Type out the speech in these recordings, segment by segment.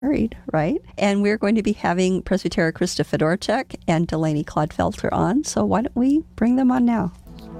married, right? And we're going to be having Presbytera Krista Fedorchak and Delaney Clodfelter on. So why don't we bring them on now?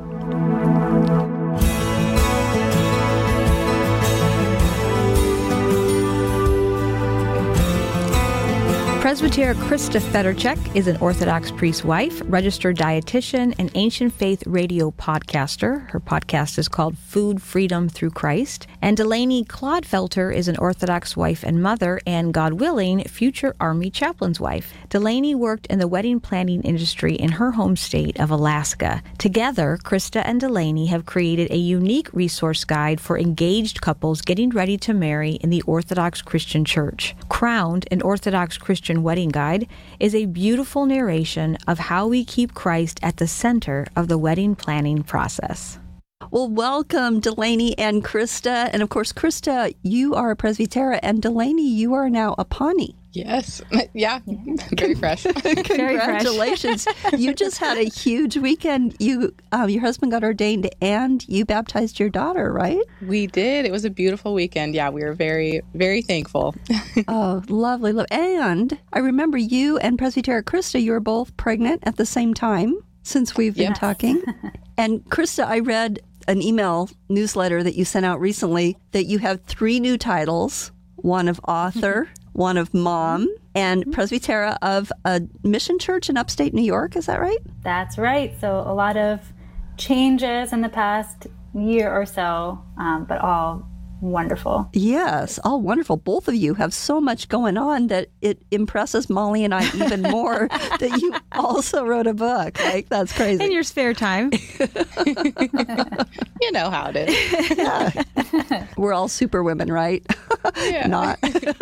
Presbytera Krista Fedorchak is an Orthodox priest's wife, registered dietitian, and ancient faith radio podcaster. Her podcast is called Food Freedom Through Christ. And Delaney Clodfelter is an Orthodox wife and mother, and, God willing, future Army chaplain's wife. Delaney worked in the wedding planning industry in her home state of Alaska. Together, Krista and Delaney have created a unique resource guide for engaged couples getting ready to marry in the Orthodox Christian Church. Crowned, an Orthodox Christian Wedding Guide, is a beautiful narration of how we keep Christ at the center of the wedding planning process. Well, welcome, Delaney and Krista. And of course, Krista, you are a Presbytera, and Delaney, you are now a Pawnee. Yes. Yeah. Very fresh. Congratulations. You just had a huge weekend. Your husband got ordained and you baptized your daughter, right? We did. It was a beautiful weekend. Yeah, we were very, very thankful. Oh, lovely. And I remember you and Presbytera Krista, you were both pregnant at the same time since we've been talking. And Krista, I read an email newsletter that you sent out recently that you have 3 new titles, one of author, one of mom, and Presbytera of a mission church in upstate New York. Is that right? That's right. So a lot of changes in the past year or so, but all wonderful. Yes, all wonderful. Both of you have so much going on that it impresses Molly and I even more that you also wrote a book. Like, that's crazy. In your spare time. You know how it is. Yeah. We're all super women, right? Yeah. Not.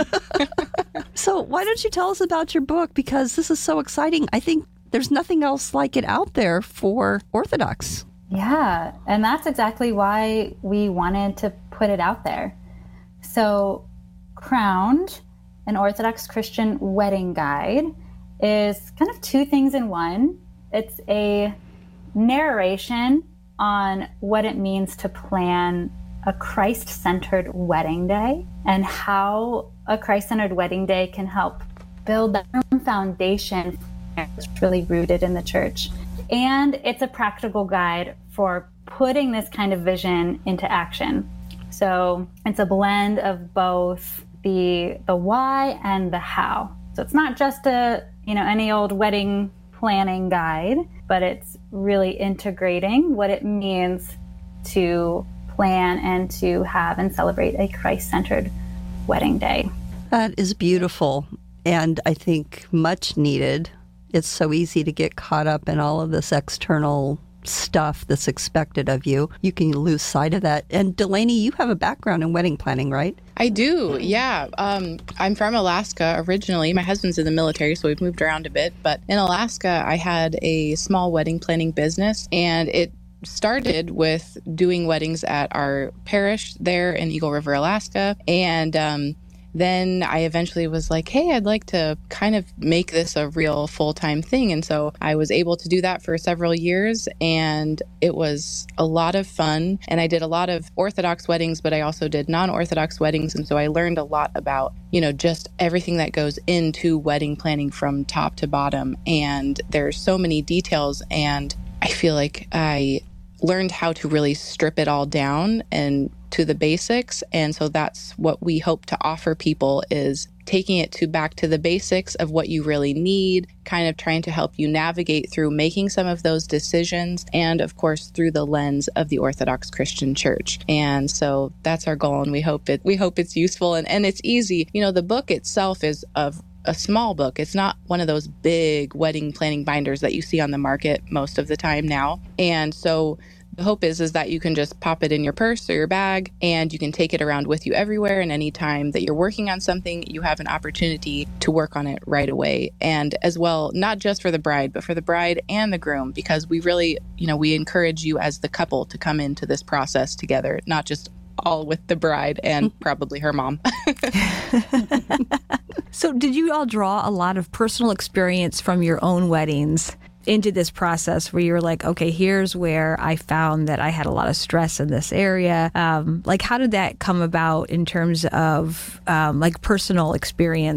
So why don't you tell us about your book? Because this is so exciting. I think there's nothing else like it out there for Orthodox. Yeah, and that's exactly why we wanted to put it out there. So, Crowned, an Orthodox Christian wedding guide, is kind of 2 things in one. It's a narration on what it means to plan a Christ-centered wedding day and how a Christ-centered wedding day can help build that firm foundation that's really rooted in the church. And it's a practical guide for putting this kind of vision into action. So it's a blend of both the why and the how. So it's not just any old wedding planning guide, but it's really integrating what it means to plan and to have and celebrate a Christ-centered wedding day. That is beautiful, and I think much needed. It's so easy to get caught up in all of this external stuff that's expected of you. You can lose sight of that. And Delaney, you have a background in wedding planning, right? I do, yeah. I'm from Alaska originally. My husband's in the military, so we've moved around a bit. But in Alaska, I had a small wedding planning business, and it started with doing weddings at our parish there in Eagle River, Alaska. And then I eventually was like, hey, I'd like to kind of make this a real full-time thing. And so I was able to do that for several years, and it was a lot of fun. And I did a lot of Orthodox weddings, but I also did non-Orthodox weddings. And so I learned a lot about, just everything that goes into wedding planning from top to bottom. And there's so many details, and I feel like I learned how to really strip it all down and to the basics. And so that's what we hope to offer people, is taking it back to the basics of what you really need, kind of trying to help you navigate through making some of those decisions, and of course through the lens of the Orthodox Christian Church. And so that's our goal, and we hope it's useful and it's easy. The book itself is of a small book. It's not one of those big wedding planning binders that you see on the market most of the time now. And so the hope is that you can just pop it in your purse or your bag, and you can take it around with you everywhere. And anytime that you're working on something, you have an opportunity to work on it right away. And as well, not just for the bride, but for the bride and the groom, because we really, we encourage you as the couple to come into this process together, not just all with the bride and probably her mom. So did you all draw a lot of personal experience from your own weddings into this process where you were like, okay, here's where I found that I had a lot of stress in this area. Like, how did that come about in terms of like personal experience